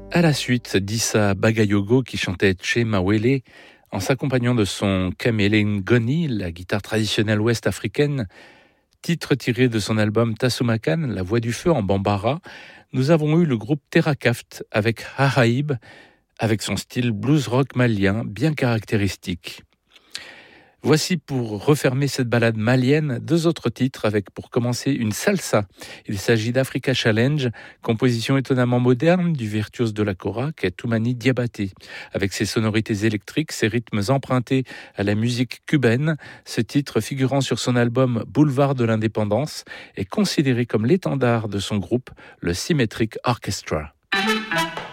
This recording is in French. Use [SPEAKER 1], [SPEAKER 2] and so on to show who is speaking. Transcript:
[SPEAKER 1] À la suite d'Issa Bagayogo qui chantait Che Mawele en s'accompagnant de son Kamelen Goni, la guitare traditionnelle ouest africaine, titre tiré de son album Tasumakan, La Voix du Feu en Bambara, nous avons eu le groupe Terrakaft avec Hahaib, avec son style blues rock malien bien caractéristique. Voici pour refermer cette balade malienne deux autres titres avec pour commencer une salsa. Il s'agit d'Africa Challenge, composition étonnamment moderne du virtuose de la kora qu'est Toumani Diabaté. Avec ses sonorités électriques, ses rythmes empruntés à la musique cubaine, ce titre figurant sur son album Boulevard de l'Indépendance est considéré comme l'étendard de son groupe, le Symmetric Orchestra.